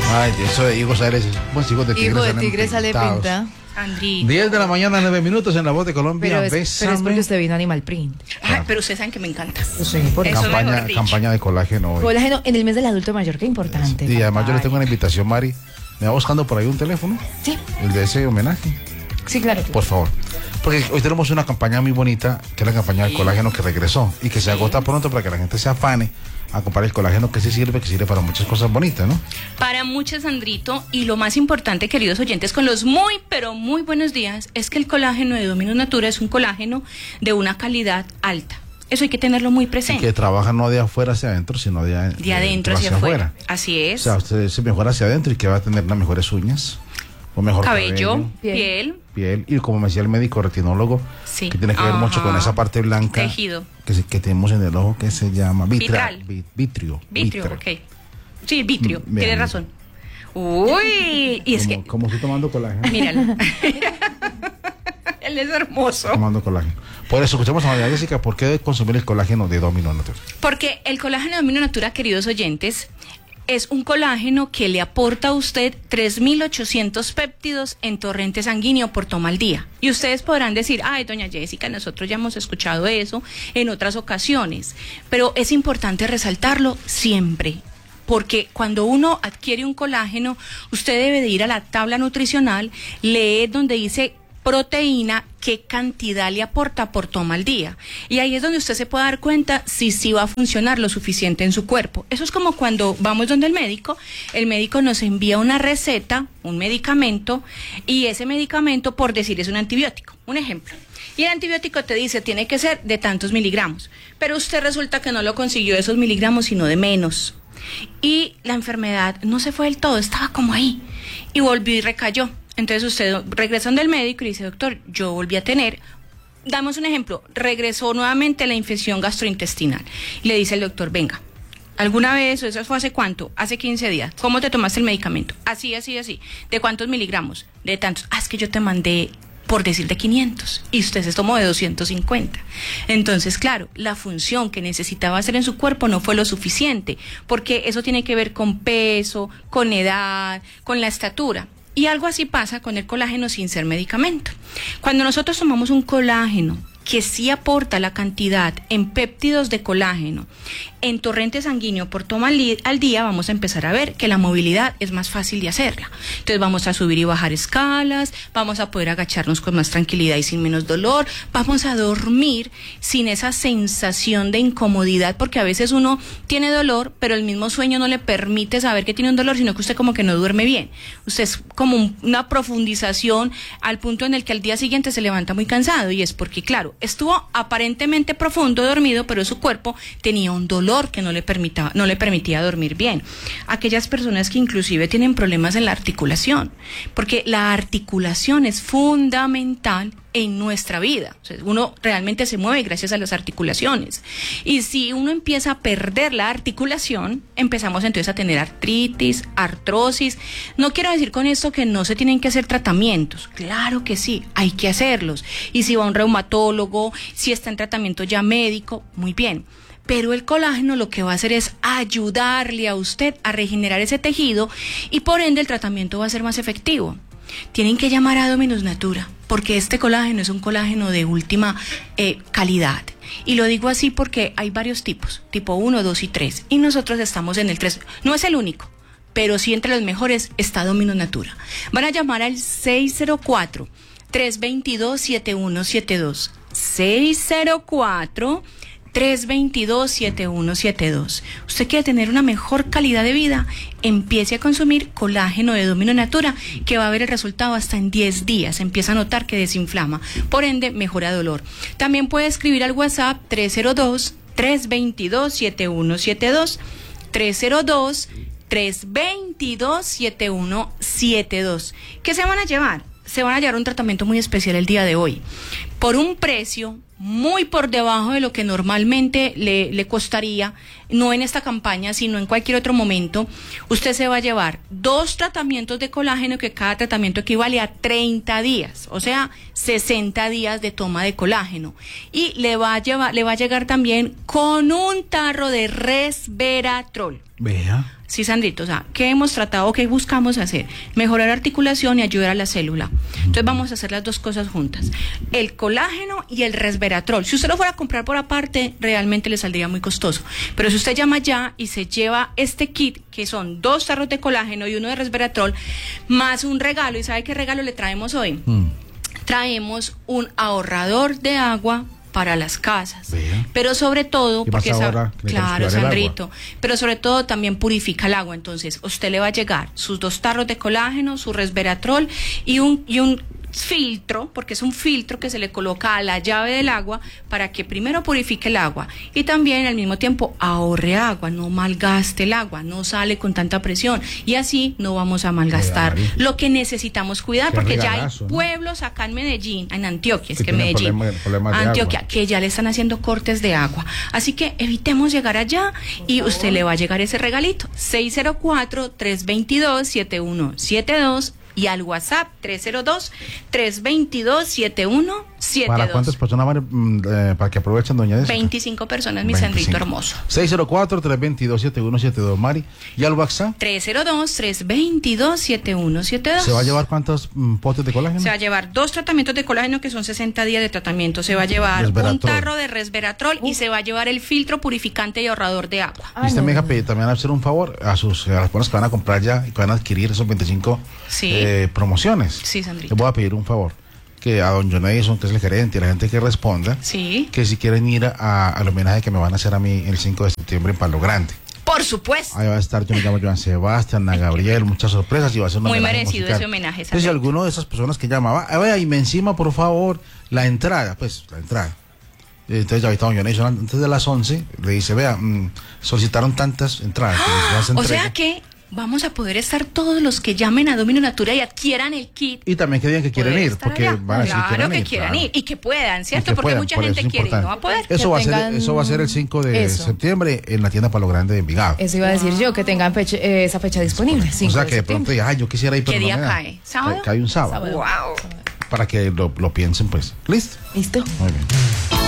Ay, eso de higo sale, pues hijo de tigre, Hijo de tigre sale pinta. Andrito. 10 de la mañana, 9 minutos en La Voz de Colombia. Pero es porque usted vino a Animal Print. Ay, pero ustedes saben que me encanta. Sí, por Eso campaña de colágeno hoy. colágeno en el mes del adulto mayor, qué importante. Y además yo le tengo una invitación, Mari. ¿Me va buscando por ahí un teléfono? Sí. El de ese homenaje. Sí, claro. Por favor. Porque hoy tenemos una campaña muy bonita, que es la campaña del colágeno que regresó y que se agota pronto para que la gente se afane a comprar el colágeno que sirve para muchas cosas bonitas, ¿no? Para muchos, Sandrito, y lo más importante, queridos oyentes, con los muy, pero muy buenos días, es que el colágeno de Dominus Natura es un colágeno de una calidad alta. Eso hay que tenerlo muy presente. Y que trabaja no de afuera hacia adentro, sino de adentro hacia afuera. Así es. O sea, usted se mejora hacia adentro y que va a tener las mejores uñas, o mejor cabello, piel, y como me decía el médico retinólogo, sí, que tiene que ver mucho con esa parte blanca tejido que tenemos en el ojo, que se llama vitral. Vitrio, ok. Sí, vitrio, tiene razón. Uy, y es que como estoy tomando colágeno. Míralo. Él es hermoso. Tomando colágeno. Por eso escuchamos a María Jessica, ¿por qué debe consumir el colágeno de Domino Natura? Porque el colágeno de Domino Natura, queridos oyentes, es un colágeno que le aporta a usted 3.800 péptidos en torrente sanguíneo por toma al día. Y ustedes podrán decir, ay, doña Jessica, nosotros ya hemos escuchado eso en otras ocasiones. Pero es importante resaltarlo siempre. Porque cuando uno adquiere un colágeno, usted debe de ir a la tabla nutricional, leer donde dice proteína, qué cantidad le aporta por toma al día. Y ahí es donde usted se puede dar cuenta si sí va a funcionar lo suficiente en su cuerpo. Eso es como cuando vamos donde el médico nos envía una receta, un medicamento, y ese medicamento, por decir, es un antibiótico, un ejemplo. Y el antibiótico te dice, tiene que ser de tantos miligramos, pero usted resulta que no lo consiguió de esos miligramos, sino de menos. Y la enfermedad no se fue del todo, estaba como ahí, y volvió y recayó. Entonces usted regresa donde el médico y le dice, doctor, yo volví a tener, damos un ejemplo, regresó nuevamente la infección gastrointestinal. Y le dice el doctor, venga, ¿alguna vez, eso fue hace cuánto? Hace 15 días. ¿Cómo te tomaste el medicamento? Así. ¿De cuántos miligramos? De tantos. Es que yo te mandé, por decir, de 500 y usted se tomó de 250. Entonces, claro, la función que necesitaba hacer en su cuerpo no fue lo suficiente, porque eso tiene que ver con peso, con edad, con la estatura. Y algo así pasa con el colágeno sin ser medicamento. Cuando nosotros tomamos un colágeno que sí aporta la cantidad en péptidos de colágeno en torrente sanguíneo por toma al día, vamos a empezar a ver que la movilidad es más fácil de hacerla. Entonces vamos a subir y bajar escalas, vamos a poder agacharnos con más tranquilidad y sin menos dolor, vamos a dormir sin esa sensación de incomodidad, porque a veces uno tiene dolor, pero el mismo sueño no le permite saber que tiene un dolor, sino que usted como que no duerme bien. Usted es como una profundización al punto en el que al día siguiente se levanta muy cansado, y es porque, claro, estuvo aparentemente profundo dormido, pero su cuerpo tenía un dolor que no le permitía dormir bien. Aquellas personas que inclusive tienen problemas en la articulación, porque la articulación es fundamental en nuestra vida. O sea, uno realmente se mueve gracias a las articulaciones. Y si uno empieza a perder la articulación, empezamos entonces a tener artritis, artrosis. No quiero decir con esto que no se tienen que hacer tratamientos. Claro que sí, hay que hacerlos. Y si va a un reumatólogo, si está en tratamiento ya médico, muy bien. Pero el colágeno lo que va a hacer es ayudarle a usted a regenerar ese tejido, y por ende el tratamiento va a ser más efectivo. Tienen que llamar a Dominus Natura, porque este colágeno es un colágeno de última calidad. Y lo digo así porque hay varios tipos, tipo 1, 2 y 3. Y nosotros estamos en el 3. No es el único, pero sí entre los mejores está Dominus Natura. Van a llamar al 604-322-7172. 604-322-7172. Usted quiere tener una mejor calidad de vida, empiece a consumir colágeno de Dominus Natura, que va a ver el resultado hasta en 10 días. Empieza a notar que desinflama, por ende mejora dolor. También puede escribir al WhatsApp 302-322-7172, 302-322-7172. ¿Qué se van a llevar? Se van a llevar un tratamiento muy especial el día de hoy, por un precio muy por debajo de lo que normalmente le costaría no en esta campaña, sino en cualquier otro momento, usted se va a llevar 2 tratamientos de colágeno, que cada tratamiento equivale a 30 días, o sea, 60 días de toma de colágeno. Y le va a llegar también con un tarro de resveratrol. Vea. Sí, Sandrito, o sea, ¿qué hemos tratado, qué buscamos hacer? Mejorar la articulación y ayudar a la célula. Entonces vamos a hacer las dos cosas juntas, el colágeno y el resveratrol. Si usted lo fuera a comprar por aparte, realmente le saldría muy costoso, pero si usted llama ya y se lleva este kit, que son 2 tarros de colágeno y 1 de resveratrol, más un regalo, ¿y sabe qué regalo le traemos hoy? Traemos un ahorrador de agua para las casas. Vea. Pero sobre todo, ¿Qué más porque ahora que le claro, tenemos que dar el Sandrito, pero sobre todo también purifica el agua. Entonces, usted le va a llegar sus 2 tarros de colágeno, su resveratrol y un filtro, porque es un filtro que se le coloca a la llave del agua para que primero purifique el agua y también al mismo tiempo ahorre agua, no malgaste el agua, no sale con tanta presión y así no vamos a malgastar lo que necesitamos cuidar. Qué porque ya hay regalazo, ¿no? pueblos acá en Medellín, en Antioquia, es Que que tienen Medellín, problemas de Antioquia, agua. que ya le están haciendo cortes de agua. Así que evitemos llegar allá y usted le va a llegar ese regalito. 604-322-7172 y al WhatsApp 302-322-7172. ¿Para cuántas personas van para que aprovechen, doña Jessica? 25 personas, mi 25. Sandrito hermoso. 604-322-7172, Mari. ¿Y al WhatsApp? 302-322-7172. ¿Se va a llevar cuántos potes de colágeno? Se va a llevar 2 tratamientos de colágeno, que son 60 días de tratamiento. Se va a llevar Resveratrol. un tarro de resveratrol y se va a llevar el filtro purificante y ahorrador de agua. Y usted me deja pedir también hacer un favor a las personas que van a comprar ya y que van a adquirir esos 25 Sí. promociones. Sí, Sandrito. Les voy a pedir un favor, que a don John Edison, que es el gerente, y la gente que responda, Sí. que si quieren ir al homenaje que me van a hacer a mí el 5 de septiembre en Palo Grande. Por supuesto. Ahí va a estar, yo me llamo Joan Sebastián, Ana Gabriel, muchas sorpresas y va a ser un Muy homenaje merecido musical. ese homenaje, Entonces, si Sandrito. alguno de esas personas que llamaba, vaya, y me encima, por favor, la entrada. Entonces, ya ahorita don John Edison, antes de las 11, le dice, vea, solicitaron tantas entradas. que ya se O entrega. sea que vamos a poder estar todos los que llamen a Domino Natura y adquieran el kit. Y también que digan que quieren poder ir, estar porque allá. van a decir Claro que claro. quieran ir y que puedan, Y ¿cierto? que Porque puedan, mucha por eso gente es quiere y no va a importante. poder. Eso va, tengan eso va a ser el 5 de eso. septiembre en la tienda Palo Grande de Envigado. Eso iba a decir yo, que tengan esa fecha disponible. O sea que de pronto ya, yo quisiera ir, pero ¿Qué no día me da. cae? ¿Sábado? Cae un sábado. Sábado. Wow. Para que lo piensen, pues. ¿Listo? Listo. Muy bien.